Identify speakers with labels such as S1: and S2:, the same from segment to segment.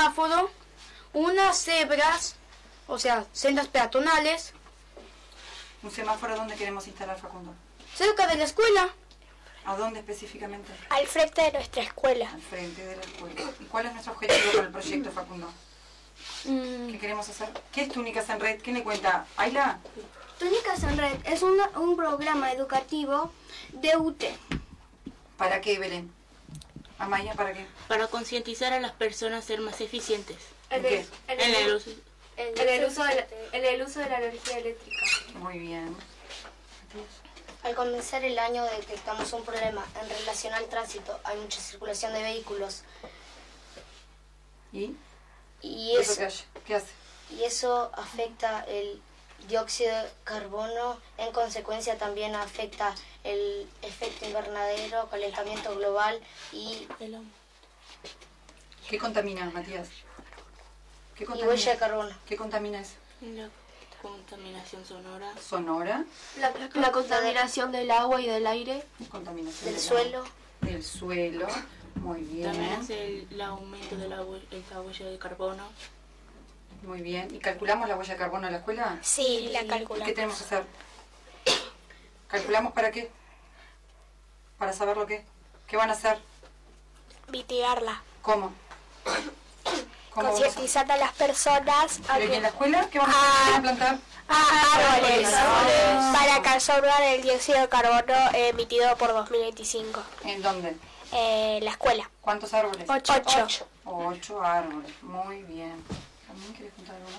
S1: semáforo, unas cebras, o sea, sendas peatonales.
S2: ¿Un semáforo dónde queremos instalar, Facundo?
S1: Cerca de la escuela.
S2: ¿A dónde específicamente?
S3: Al frente de nuestra escuela.
S2: Al frente de la escuela. ¿Y cuál es nuestro objetivo con el proyecto, Facundo? ¿Qué queremos hacer? ¿Qué es Túnicas en Red? ¿Qué le cuenta? ¿Ayla?
S4: Túnicas en Red es un programa educativo de UTE.
S2: ¿Para qué, Belén? Amaya, ¿para qué?
S5: Para concientizar a las personas a ser más eficientes.
S2: ¿En qué?
S5: En el uso.
S4: En el uso de la energía eléctrica.
S2: Muy bien.
S3: Al comenzar el año detectamos un problema en relación al tránsito. Hay mucha circulación de vehículos.
S2: ¿Y?
S3: Y
S2: ¿Eso qué hace?
S3: Y eso afecta el dióxido de carbono. En consecuencia también afecta el efecto invernadero, calentamiento global y
S2: ¿Qué contamina, Matías? ¿Qué
S3: y huella de carbono.
S2: ¿Qué contamina eso?
S5: La contaminación sonora.
S2: ¿Sonora?
S4: La contaminación del agua y del aire.
S2: Contaminación
S3: Del
S2: agua.
S3: suelo.
S2: Del suelo. Muy bien.
S5: También hace el aumento de la huella de carbono.
S2: Muy bien. ¿Y calculamos la huella de carbono en la escuela?
S3: Sí, la
S2: ¿Y
S3: calculamos.
S2: qué tenemos que hacer? ¿Calculamos para qué? ¿Para saber lo que? ¿Qué van a hacer?
S3: Mitigarla.
S2: ¿Cómo? ¿Cómo vamos a-
S3: Concientizando a las personas
S2: ¿Pero y en la escuela qué vamos a plantar?
S3: árboles para conservar el dióxido de carbono emitido por 2025.
S2: ¿En dónde?
S3: La escuela.
S2: ¿Cuántos árboles?
S3: 8.
S2: 8 árboles. Muy bien. ¿También quieres contar algo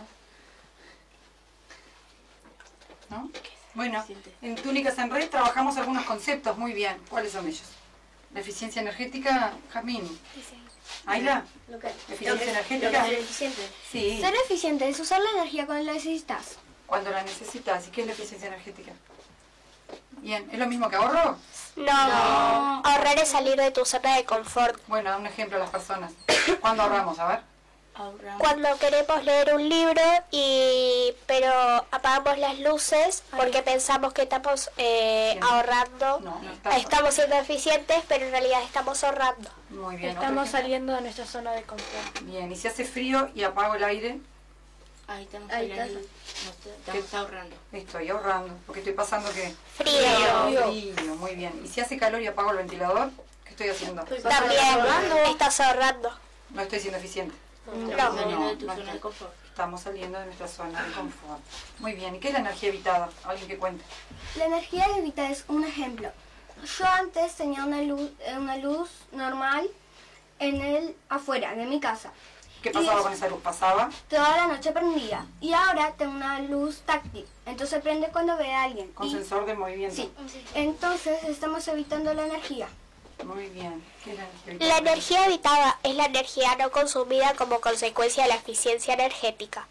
S2: más? ¿No? Bueno, en Túnicas en Red trabajamos algunos conceptos. Muy bien. ¿Cuáles son ellos? La eficiencia energética, Jazmín. ¿Ayla? ¿Eficiencia energética? Sí.
S4: Ser eficiente es usar la energía cuando la necesitas.
S2: Cuando la necesitas. ¿Y qué es la eficiencia energética? Bien. ¿Es lo mismo que ahorro?
S3: No. Ahorrar es salir de tu zona de confort.
S2: Bueno, da un ejemplo a las personas. ¿Cuándo ahorramos? A ver.
S5: Ahorramos.
S3: Cuando queremos leer un libro pero apagamos las luces porque pensamos que estamos ahorrando.
S2: No,
S3: Estamos siendo eficientes, pero en realidad estamos ahorrando.
S2: Muy bien.
S4: Estamos
S2: otro ejemplo.
S4: saliendo de nuestra zona de confort.
S2: Bien. ¿Y si hace frío y apago el aire?
S5: Ahí estamos
S4: Ahí
S5: saliendo, estamos ahorrando.
S2: Estoy ahorrando. Porque estoy pasando ¿qué?
S3: Frío.
S2: Frío. Muy bien. ¿Y si hace calor y apago el ventilador? ¿Qué estoy haciendo?
S3: También estás ahorrando.
S2: No estoy siendo eficiente.
S5: Estamos saliendo de tu
S2: no
S5: zona de
S2: estoy.
S5: confort.
S2: Estamos saliendo de nuestra zona de confort. Muy bien. ¿Y qué es la energía evitada? Alguien que cuente.
S4: La energía evitada es un ejemplo. Yo antes tenía una luz normal afuera de mi casa.
S2: ¿Qué pasaba con esa luz? ¿Pasaba?
S4: Toda la noche prendía. Y ahora tengo una luz táctil. Entonces prende cuando ve a alguien.
S2: Con
S4: Y-
S2: sensor de movimiento.
S4: Sí. Entonces estamos evitando la energía.
S2: Muy bien. ¿Qué es la energía
S3: La
S2: evitada?
S3: energía evitada es la energía no consumida como consecuencia de la eficiencia energética.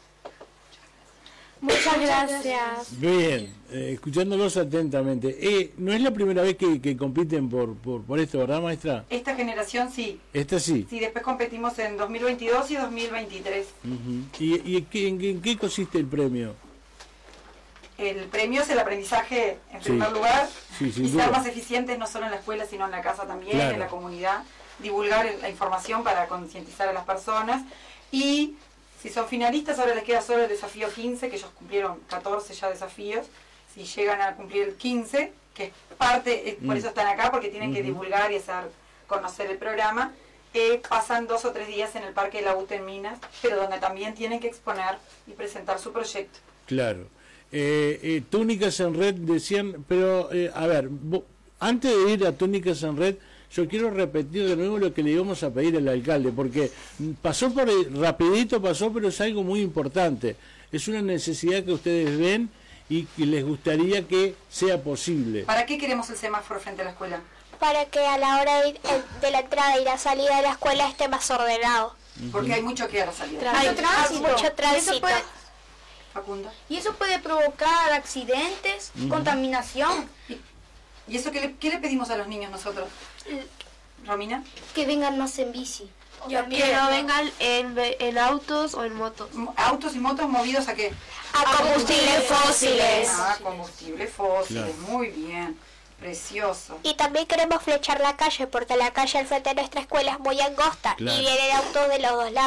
S4: Muchas gracias.
S6: Bien, escuchándolos atentamente. ¿No es la primera vez que compiten por esto, verdad, maestra?
S2: Esta generación sí.
S6: Esta sí.
S2: Sí, después competimos en 2022 y 2023.
S6: Ujú. ¿Y en qué consiste el premio?
S2: El premio es el aprendizaje en
S6: Sí.
S2: primer lugar
S6: Sí, sin
S2: y ser
S6: duda.
S2: más eficientes no solo en la escuela sino en la casa también,
S6: Claro.
S2: en la comunidad, divulgar la información para concientizar a las personas y si son finalistas ahora les queda solo el desafío 15, que ellos cumplieron 14 ya desafíos, si llegan a cumplir el 15, que es parte, por eso están acá, porque tienen que divulgar y hacer conocer el programa, pasan 2 o 3 días en el Parque de la UTE en Minas, pero donde también tienen que exponer y presentar su proyecto.
S6: Claro. Túnicas en Red decían, pero a ver, antes de ir a Túnicas en Red, yo quiero repetir de nuevo lo que le íbamos a pedir al alcalde, porque pasó por rapidito, pero es algo muy importante. Es una necesidad que ustedes ven y que les gustaría que sea posible.
S2: ¿Para qué queremos el semáforo frente a la escuela?
S3: Para que a la hora de la entrada y la salida de la escuela esté más ordenado.
S2: Porque hay mucho que a la salida.
S1: Hay
S3: Mucho tránsito.
S2: Facundo.
S1: Y eso puede provocar accidentes, contaminación.
S2: ¿Y eso qué le pedimos a los niños nosotros? Romina.
S4: Que vengan más en bici.
S1: Yo
S4: Que no vengan en autos o en motos.
S2: Autos y motos movidos a qué?
S3: A combustibles fósiles.
S2: Ah, combustibles fósiles.
S6: Claro.
S2: Muy bien. Precioso.
S3: Y también queremos flechar la calle, porque la calle al frente de nuestra escuela es muy angosta
S6: Claro.
S3: y vienen autos de los dos lados.